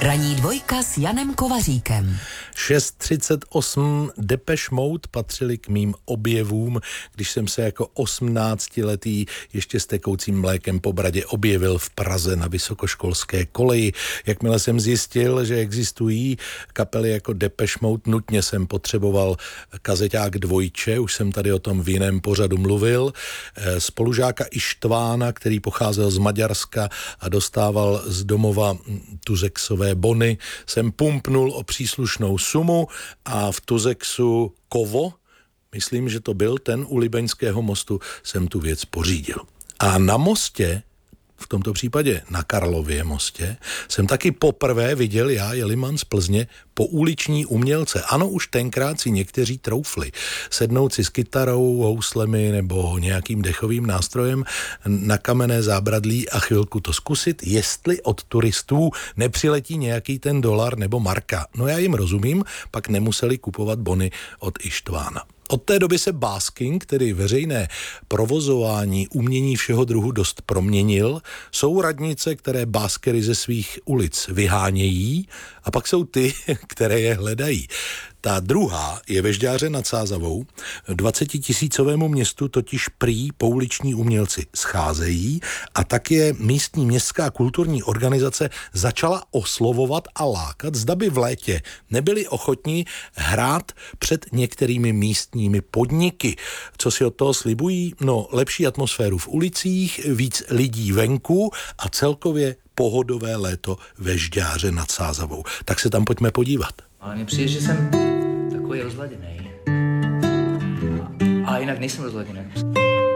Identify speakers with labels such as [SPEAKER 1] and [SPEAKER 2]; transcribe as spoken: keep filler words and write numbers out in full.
[SPEAKER 1] Ranní dvojka s Janem Kovaříkem.
[SPEAKER 2] šest třicet osm Depeche Mode patřili k mým objevům, když jsem se jako osmnáctiletý ještě s tekoucím mlékem po bradě objevil v Praze na vysokoškolské koleji. Jakmile jsem zjistil, že existují kapely jako Depeche Mode, nutně jsem potřeboval kazeťák dvojče, už jsem tady o tom v jiném pořadu mluvil. Spolužáka Ištvána, který pocházel z Maďarska a dostával z domova tuzexové bony, jsem pumpnul o příslušnou sumu a v Tuzexu Kovo, myslím, že to byl ten u Libeňského mostu, jsem tu věc pořídil. A na mostě, v tomto případě na Karlově mostě, jsem taky poprvé viděl já, Jeliman z Plzně, pouliční umělce. Ano, už tenkrát si někteří troufli sednout si s kytarou, houslemi nebo nějakým dechovým nástrojem na kamenné zábradlí a chvilku to zkusit, jestli od turistů nepřiletí nějaký ten dolar nebo marka. No já jim rozumím, pak nemuseli kupovat bony od Ištvána. Od té doby se basking, tedy veřejné provozování umění všeho druhu, dost proměnil. Jsou radnice, které báskery ze svých ulic vyhánějí, a pak jsou ty, které je hledají. Ta druhá je ve Žďáře nad Sázavou. dvacetitisícovému městu totiž prý pouliční umělci scházejí a tak je místní městská kulturní organizace začala oslovovat a lákat, zda by v létě nebyli ochotní hrát před některými místními podniky. Co si od toho slibují? No, lepší atmosféru v ulicích, víc lidí venku a celkově pohodové léto ve Žďáře nad Sázavou. Tak se tam pojďme podívat.
[SPEAKER 3] Ale mně přijde, že jsem takový rozladěnej. Ale jinak nejsem rozladěnej.